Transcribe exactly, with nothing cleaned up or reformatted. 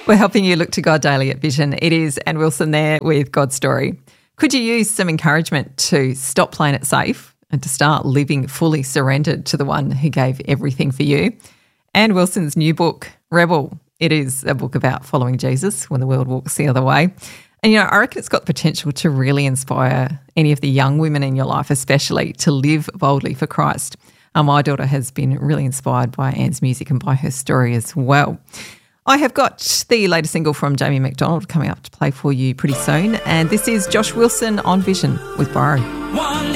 We're helping you look to God daily at Vision. It is Anne Wilson there with God's Story. Could you use some encouragement to stop playing it safe and to start living fully surrendered to the one who gave everything for you? Anne Wilson's new book, Rebel. It is a book about following Jesus when the world walks the other way. And, you know, I reckon it's got the potential to really inspire any of the young women in your life, especially to live boldly for Christ. Uh, my daughter has been really inspired by Anne's music and by her story as well. I have got the latest single from Jamie McDonald coming up to play for you pretty soon. And this is Josh Wilson on Vision with Borrow.